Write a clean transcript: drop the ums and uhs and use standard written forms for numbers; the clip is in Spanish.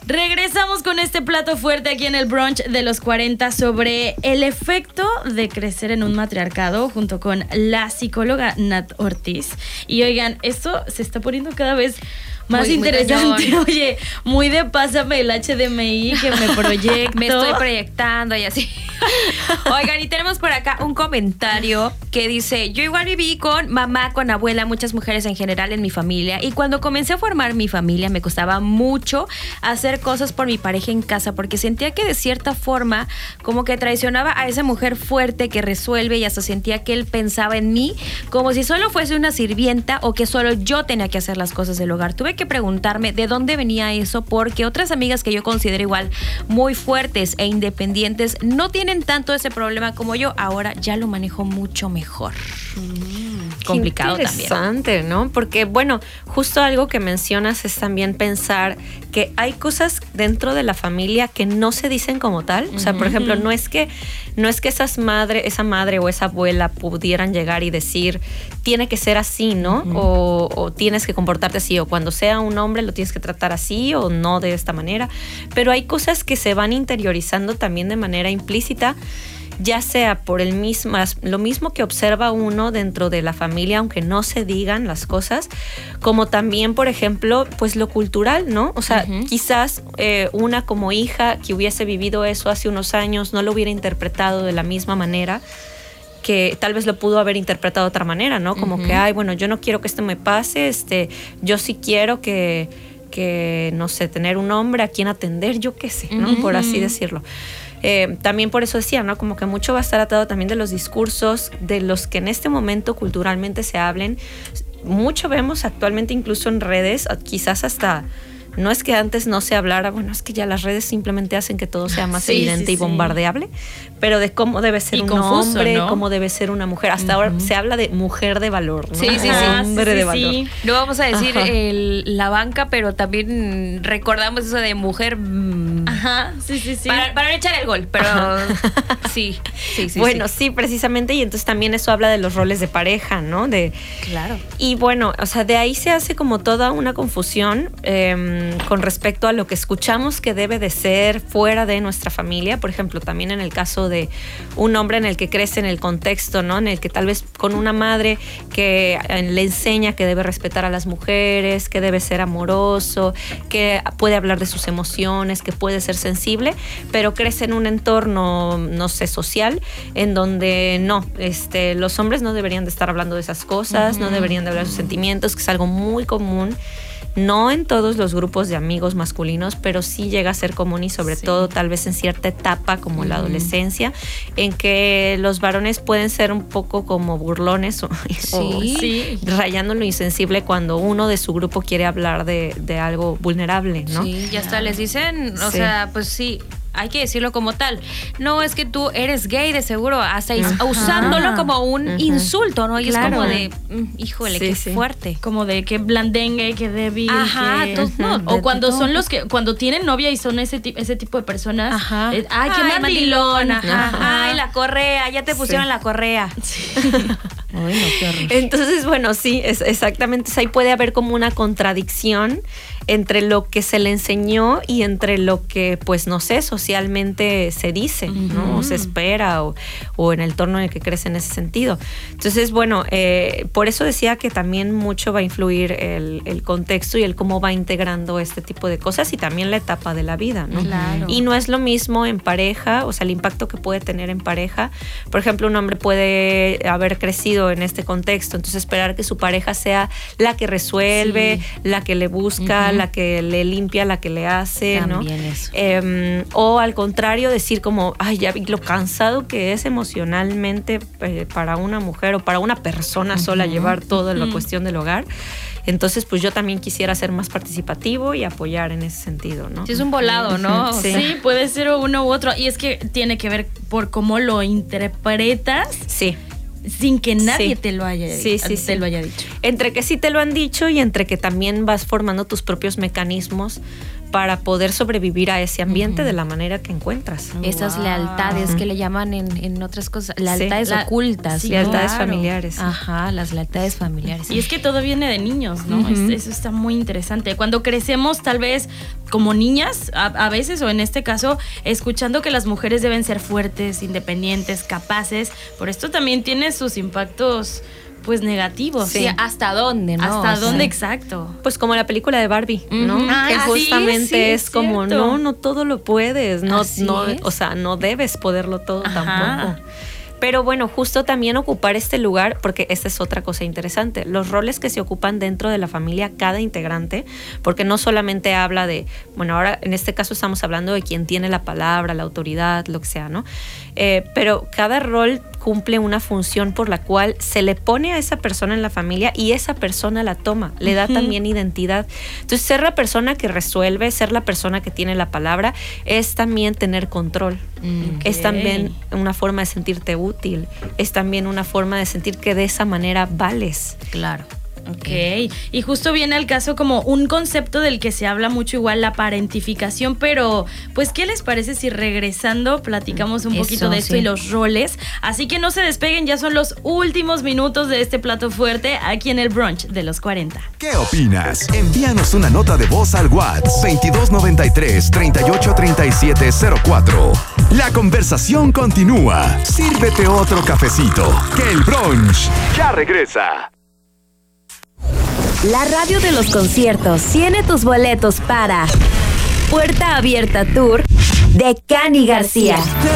Regresamos con este plato fuerte aquí en el brunch de los 40 sobre el efecto de crecer en un matriarcado junto con la psicóloga Nat Ortiz. Y oigan, esto se está poniendo cada vez más interesante. Muy Oye, muy de pásame el HDMI que me proyecto. Me estoy proyectando y así. Oigan, y tenemos por acá un comentario que dice: yo igual viví con mamá, con abuela, muchas mujeres en general en mi familia, y cuando comencé a formar mi familia me costaba mucho hacer cosas por mi pareja en casa porque sentía que de cierta forma como que traicionaba a esa mujer fuerte que resuelve, y hasta sentía que él pensaba en mí como si solo fuese una sirvienta o que solo yo tenía que hacer las cosas del hogar. Tuve que preguntarme de dónde venía eso, porque otras amigas que yo considero igual muy fuertes e independientes no tienen tanto ese problema como yo. Ahora ya lo manejo mucho mejor. Complicado también. Interesante, ¿no? Porque, bueno, justo algo que mencionas es también pensar que hay cosas dentro de la familia que no se dicen como tal. O sea, por ejemplo, no es que esa madre o esa abuela pudieran llegar y decir, tiene que ser así, ¿no? O tienes que comportarte así, o cuando sea un hombre lo tienes que tratar así o no de esta manera. Pero hay cosas que se van interiorizando también de manera implícita, ya sea por lo mismo que observa uno dentro de la familia, aunque no se digan las cosas, como también, por ejemplo, pues lo cultural, ¿no? O sea, quizás una como hija que hubiese vivido eso hace unos años no lo hubiera interpretado de la misma manera, que tal vez lo pudo haber interpretado de otra manera, ¿no? Como que, ay, bueno, yo no quiero que esto me pase, yo sí quiero que, no sé, tener un hombre a quien atender, yo qué sé, ¿no? Por así decirlo. También por eso decía, ¿no? Como que mucho va a estar atado también de los discursos de los que en este momento culturalmente se hablen. Mucho vemos actualmente incluso en redes, quizás hasta... No es que antes no se hablara, bueno, es que ya las redes simplemente hacen que todo sea más evidente y bombardeable, pero de cómo debe ser un hombre, ¿no? Cómo debe ser una mujer. Hasta ahora se habla de mujer de valor, ¿no? Hombre de valor. No vamos a decir la banca, pero también recordamos eso de mujer. Para no echar el gol, pero sí. Bueno, sí, precisamente, y entonces también eso habla de los roles de pareja, ¿no? Claro. Y bueno, o sea, de ahí se hace como toda una confusión con respecto a lo que escuchamos que debe de ser fuera de nuestra familia. Por ejemplo, también en el caso de un hombre en el que crece en el contexto, ¿no? En el que tal vez con una madre que le enseña que debe respetar a las mujeres, que debe ser amoroso, que puede hablar de sus emociones, que puede ser sensible, pero crece en un entorno, no sé, social, en donde no, los hombres no deberían de estar hablando de esas cosas, no deberían de hablar de sus sentimientos, que es algo muy común. No en todos los grupos de amigos masculinos, pero sí llega a ser común, y sobre todo tal vez en cierta etapa como la adolescencia, en que los varones pueden ser un poco como burlones o rayando lo insensible cuando uno de su grupo quiere hablar de algo vulnerable, ¿no? Sí, y hasta les dicen, o sea, pues sí, hay que decirlo como tal. No, es que tú eres gay de seguro, hasta usándolo como un insulto, ¿no? Y es como de, híjole, qué fuerte. Como de qué blandengue, qué débil. O cuando son los que, cuando tienen novia y son ese tipo de personas. Ay, qué mandilón. Ay, la correa, ya te pusieron la correa. Ay, no, qué horror. Entonces, bueno, sí, exactamente. Ahí puede haber como una contradicción entre lo que se le enseñó y entre lo que, pues, no sé, socialmente se dice, ¿no? O se espera, o en el entorno en el que crece en ese sentido. Entonces, bueno, por eso decía que también mucho va a influir el contexto y el cómo va integrando este tipo de cosas, y también la etapa de la vida, ¿no? Claro. Y no es lo mismo en pareja, o sea, el impacto que puede tener en pareja. Por ejemplo, un hombre puede haber crecido en este contexto, entonces esperar que su pareja sea la que resuelve, la que le busca, la que le limpia, la que le hace, también, ¿no? Eso. O al contrario, decir como, ay, ya vi lo cansado que es emocionalmente para una mujer o para una persona sola llevar toda la cuestión del hogar. Entonces, pues yo también quisiera ser más participativo y apoyar en ese sentido, ¿no? Sí, es un volado, ¿no? Sí, puede ser uno u otro. Y es que tiene que ver por cómo lo interpretas. Sí. Sin que nadie te lo haya lo haya dicho. Entre que sí te lo han dicho y entre que también vas formando tus propios mecanismos para poder sobrevivir a ese ambiente de la manera que encuentras. Esas lealtades que le llaman en otras cosas, lealtades ocultas. Sí, lealtades familiares. Ajá, las lealtades familiares. Y es que todo viene de niños, ¿no? Eso está muy interesante. Cuando crecemos, tal vez como niñas, a veces, o en este caso, escuchando que las mujeres deben ser fuertes, independientes, capaces, por esto también tiene sus impactos pues negativos. Sí, ¿hasta dónde, no? ¿Hasta dónde, exacto? Pues como la película de Barbie, ¿no? Que justamente es como, no todo lo puedes, no, o sea, no debes poderlo todo tampoco. Pero bueno, justo también ocupar este lugar, porque esta es otra cosa interesante, los roles que se ocupan dentro de la familia, cada integrante, porque no solamente habla de, bueno, ahora en este caso estamos hablando de quien tiene la palabra, la autoridad, lo que sea, ¿no? Pero cada rol cumple una función por la cual se le pone a esa persona en la familia y esa persona la toma, le da también identidad. Entonces, ser la persona que resuelve, ser la persona que tiene la palabra, es también tener control. Es también una forma de sentirte útil, es también una forma de sentir que de esa manera vales. Claro. Ok, y justo viene al caso como un concepto del que se habla mucho, igual la parentificación, pero pues ¿qué les parece si regresando platicamos un poquito de esto y los roles? Así que no se despeguen, ya son los últimos minutos de este plato fuerte aquí en el brunch de los 40. ¿Qué opinas? Envíanos una nota de voz al WhatsApp 2293-383704. La conversación continúa. Sírvete otro cafecito, que el brunch ya regresa. La radio de los conciertos tiene tus boletos para Puerta Abierta Tour de Cani García.